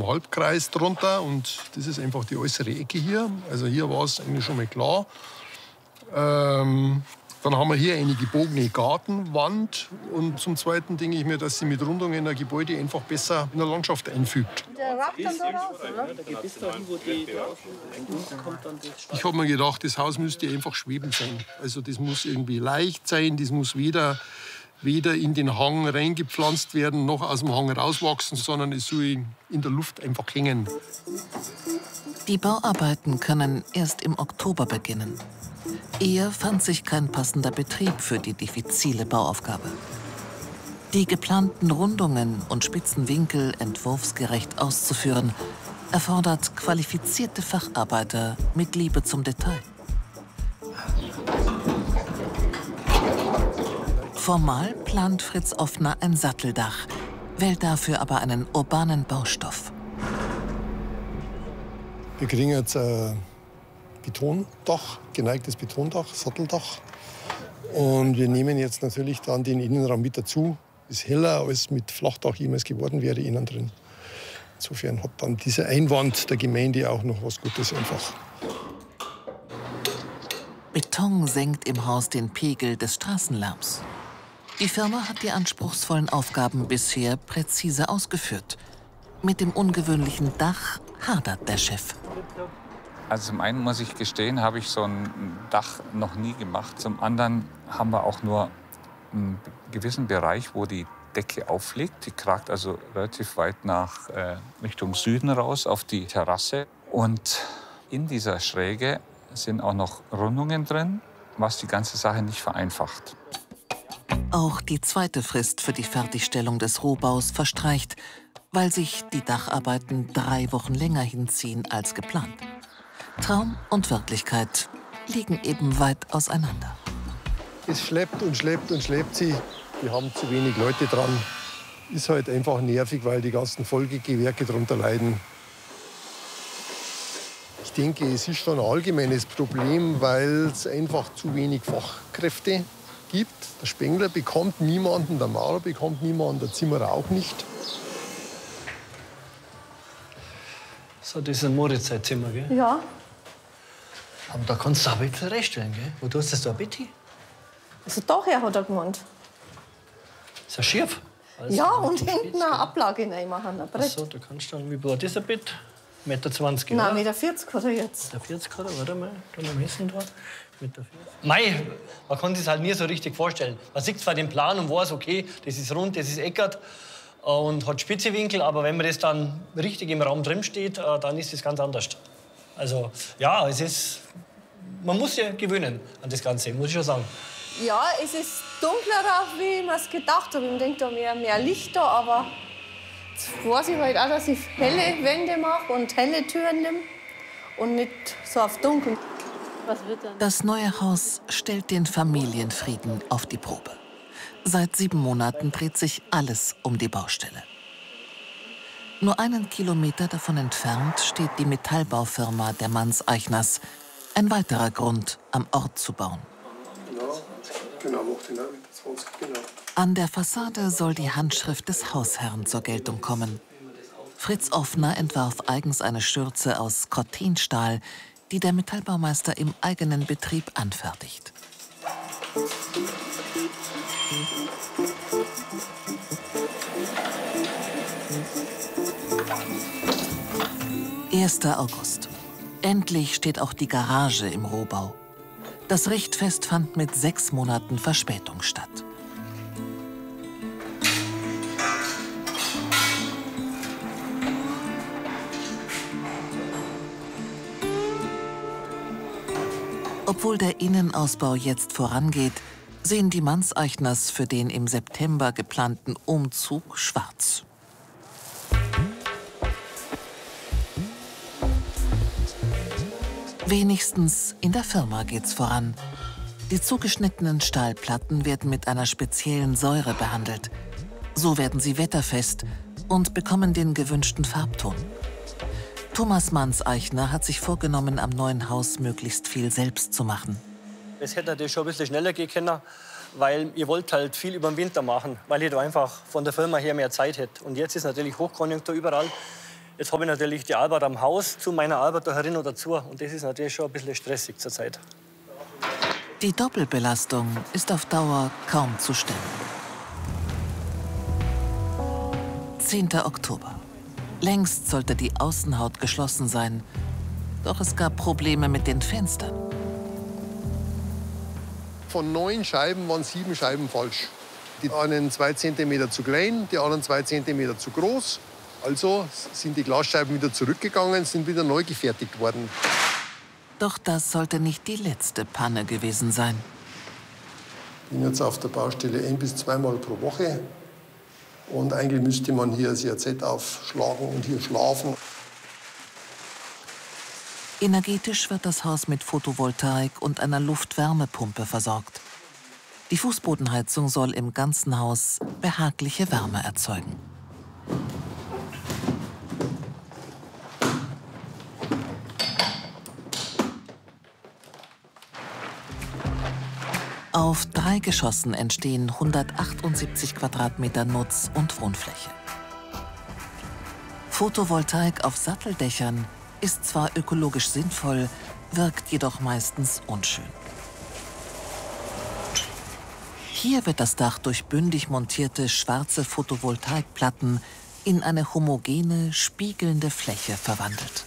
Halbkreis drunter und das ist einfach die äußere Ecke hier. Also hier war es eigentlich schon mal klar. Dann haben wir hier eine gebogene Gartenwand. Und zum Zweiten denke ich mir, dass sie mit Rundungen ein Gebäude einfach besser in der Landschaft einfügt. Ich habe mir gedacht, das Haus müsste einfach schwebend sein. Also das muss irgendwie leicht sein, das muss weder in den Hang reingepflanzt werden, noch aus dem Hang rauswachsen, sondern es soll in der Luft einfach hängen. Die Bauarbeiten können erst im Oktober beginnen. Eher fand sich kein passender Betrieb für die diffizile Bauaufgabe. Die geplanten Rundungen und spitzen Winkel entwurfsgerecht auszuführen, erfordert qualifizierte Facharbeiter mit Liebe zum Detail. Formal plant Fritz Offner ein Satteldach, wählt dafür aber einen urbanen Baustoff. Wir kriegen jetzt ein Betondach, geneigtes Betondach, Satteldach. Und wir nehmen jetzt natürlich dann den Innenraum mit dazu. Ist heller, als mit Flachdach jemals geworden wäre innen drin. Insofern hat dann dieser Einwand der Gemeinde auch noch was Gutes einfach. Beton senkt im Haus den Pegel des Straßenlärms. Die Firma hat die anspruchsvollen Aufgaben bisher präzise ausgeführt. Mit dem ungewöhnlichen Dach hadert der Chef. Also zum einen muss ich gestehen, habe ich so ein Dach noch nie gemacht. Zum anderen haben wir auch nur einen gewissen Bereich, wo die Decke aufliegt. Die kragt also relativ weit nach Richtung Süden raus auf die Terrasse. Und in dieser Schräge sind auch noch Rundungen drin, was die ganze Sache nicht vereinfacht. Auch die zweite Frist für die Fertigstellung des Rohbaus verstreicht, weil sich die Dacharbeiten 3 Wochen länger hinziehen als geplant. Traum und Wirklichkeit liegen eben weit auseinander. Es schleppt und schleppt und schleppt sie. Wir haben zu wenig Leute dran. Ist halt einfach nervig, weil die ganzen Folgegewerke darunter leiden. Ich denke, es ist schon ein allgemeines Problem, weil es einfach zu wenig Fachkräfte gibt. Der Spengler bekommt niemanden, der Maler bekommt niemanden, der Zimmerer auch nicht. So, das ist ein Moritz-Zimmer, gell? Ja. Aber da kannst du auch ein bisschen reinstellen, gell? Wo tust du das da, Betty? Also daher hat er gemeint. Ist das schief? Also, Ja, und hinten eine Ablage reinmachen, ein Brett. Achso, da kannst du dann, wie breit ist ein Bett? 1,20 Meter, Nein, oder? 1,40 Meter hat er jetzt. 1,40 Meter, oder? Warte mal, da mal messen da. 1,40 Meter. Mei, man kann sich das halt nie so richtig vorstellen. Man sieht zwar den Plan und weiß, okay, das ist rund, das ist eckert und hat spitze Winkel, aber wenn man das dann richtig im Raum drin steht, dann ist das ganz anders. Also, ja, es ist, man muss sich gewöhnen an das Ganze, muss ich schon sagen. Ja, es ist dunkler, wie man es gedacht hat. Ich denke, da wäre mehr Licht da, aber jetzt weiß ich halt auch, dass ich helle Wände mache und helle Türen nehme und nicht so auf dunkel. Was wird dann? Das neue Haus stellt den Familienfrieden auf die Probe. Seit 7 Monaten dreht sich alles um die Baustelle. Nur einen Kilometer davon entfernt steht die Metallbaufirma der Manns-Eichners. Ein weiterer Grund, am Ort zu bauen. Genau, macht den 20, genau. An der Fassade soll die Handschrift des Hausherrn zur Geltung kommen. Fritz Offner entwarf eigens eine Schürze aus Cortinstahl, die der Metallbaumeister im eigenen Betrieb anfertigt. »1. August. Endlich steht auch die Garage im Rohbau. Das Richtfest fand mit 6 Monaten Verspätung statt. Obwohl der Innenausbau jetzt vorangeht, sehen die Manns-Eichners für den im September geplanten Umzug schwarz. Wenigstens in der Firma geht's voran. Die zugeschnittenen Stahlplatten werden mit einer speziellen Säure behandelt. So werden sie wetterfest und bekommen den gewünschten Farbton. Thomas Manns-Eichner hat sich vorgenommen, am neuen Haus möglichst viel selbst zu machen. Es hätte natürlich schon ein bisschen schneller gehen können, weil ihr wollt halt viel über den Winter machen, weil ihr da einfach von der Firma her mehr Zeit hättet. Und jetzt ist natürlich Hochkonjunktur überall. Jetzt habe ich natürlich die Arbeit am Haus zu meiner Arbeit da herin oder dazu. Und das ist natürlich schon ein bisschen stressig zur Zeit. Die Doppelbelastung ist auf Dauer kaum zu stemmen. 10. Oktober. Längst sollte die Außenhaut geschlossen sein. Doch es gab Probleme mit den Fenstern. Von 9 Scheiben waren 7 Scheiben falsch. Die einen 2 cm zu klein, die anderen 2 cm zu groß. Also sind die Glasscheiben wieder zurückgegangen, sind wieder neu gefertigt worden. Doch das sollte nicht die letzte Panne gewesen sein. Ich bin jetzt auf der Baustelle 1- bis 2-mal pro Woche. Und eigentlich müsste man hier das JZ aufschlagen und hier schlafen. Energetisch wird das Haus mit Photovoltaik und einer Luftwärmepumpe versorgt. Die Fußbodenheizung soll im ganzen Haus behagliche Wärme erzeugen. Auf 3 Geschossen entstehen 178 Quadratmeter Nutz- und Wohnfläche. Photovoltaik auf Satteldächern ist zwar ökologisch sinnvoll, wirkt jedoch meistens unschön. Hier wird das Dach durch bündig montierte schwarze Photovoltaikplatten in eine homogene, spiegelnde Fläche verwandelt.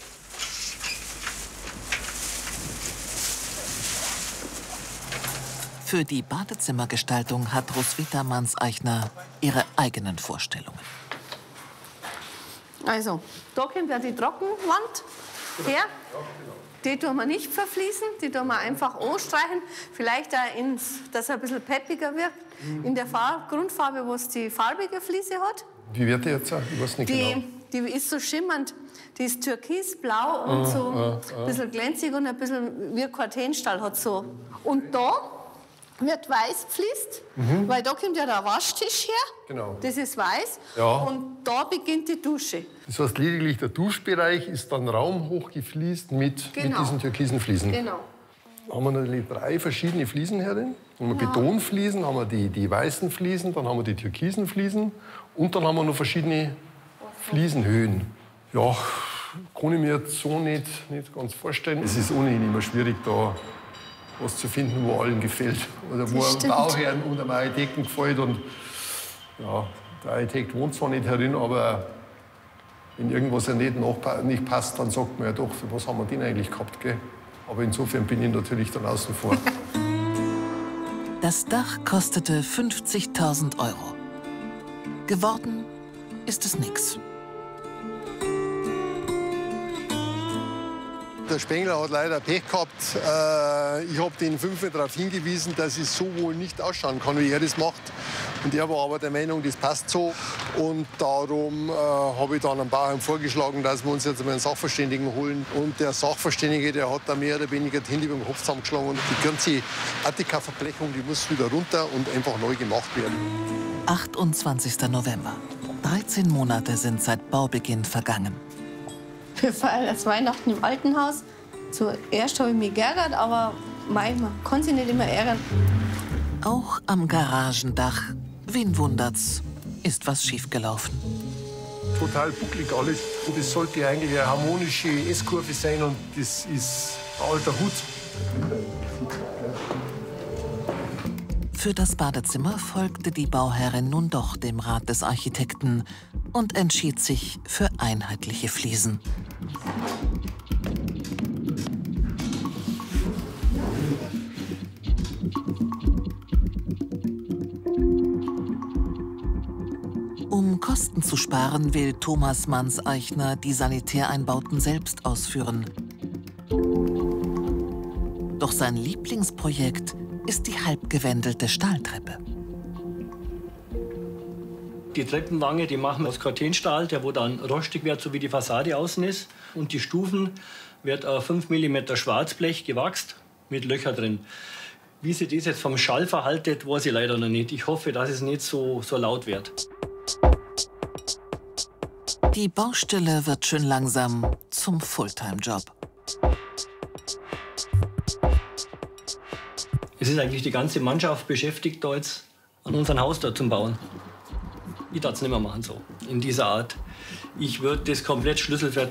Für die Badezimmergestaltung hat Roswitha Manns-Eichner ihre eigenen Vorstellungen. Also, da kommt ja die Trockenwand her. Die tun wir nicht verfließen, die tun wir einfach anstreichen. Vielleicht auch, dass er ein bisschen peppiger wirkt. In der Grundfarbe, wo es die farbige Fliese hat. Wie wird die jetzt? Ich weiß nicht genau. Die ist so schimmernd. Die ist türkisblau und so ein bisschen glänzig und ein bisschen wie Cortenstahl hat so. Und da wird weiß gefliest, weil da kommt ja der Waschtisch her. Genau. Das ist weiß. Ja. Und da beginnt die Dusche. Das heißt, lediglich der Duschbereich ist dann raumhoch gefliest mit diesen türkisen Fliesen. Genau. Da haben wir natürlich 3 verschiedene Fliesen herin. Haben wir Betonfliesen, haben wir die weißen Fliesen, dann haben wir die türkisen Fliesen und dann haben wir noch verschiedene Fliesenhöhen. Ja, kann ich mir jetzt so nicht ganz vorstellen. Es ist ohnehin immer schwierig, da was zu finden, wo allen gefällt. Oder wo einem Bauherrn und einem Architekten gefällt. Und ja, der Architekt wohnt zwar nicht herin, aber wenn irgendwas ja nicht passt, dann sagt man ja doch, für was haben wir den eigentlich gehabt, gell? Aber insofern bin ich natürlich dann außen vor. Das Dach kostete 50.000 €. Geworden ist es nichts. Der Spengler hat leider Pech gehabt. Ich habe den 5 darauf hingewiesen, dass es so wohl nicht ausschauen kann, wie er das macht. Und er war aber der Meinung, das passt so. Und darum habe ich dann einem Bauherrn vorgeschlagen, dass wir uns jetzt mal einen Sachverständigen holen. Und der Sachverständige, der hat da mehr oder weniger die Hände über den Kopf zusammengeschlagen. Und die ganze Attika-Verblechung, die muss wieder runter und einfach neu gemacht werden. 28. November. 13 Monate sind seit Baubeginn vergangen. Wir feiern das Weihnachten im alten Haus. Zuerst habe ich mich geärgert, aber man kann sich nicht immer ärgern. Auch am Garagendach, wen wundert's, ist was schiefgelaufen. Total bucklig alles. Und das sollte eigentlich eine harmonische S-Kurve sein und das ist ein alter Hut. Für das Badezimmer folgte die Bauherrin nun doch dem Rat des Architekten und entschied sich für einheitliche Fliesen. Um Kosten zu sparen, will Thomas Manns-Eichner die Sanitäreinbauten selbst ausführen. Doch sein Lieblingsprojekt ist die halbgewendelte Stahltreppe. Die Treppenwange, die machen wir aus Cortenstahl, der wo dann rostig wird, so wie die Fassade außen ist. Und die Stufen wird auf 5 mm Schwarzblech gewachst mit Löchern drin. Wie sich das jetzt vom Schall verhaltet, weiß ich leider noch nicht. Ich hoffe, dass es nicht so laut wird. Die Baustelle wird schön langsam zum Fulltime-Job. Es ist eigentlich die ganze Mannschaft beschäftigt, da jetzt an unserem Haus da zum Bauen. Ich darf es nicht mehr machen so, in dieser Art. Ich würde das komplett schlüsselfertig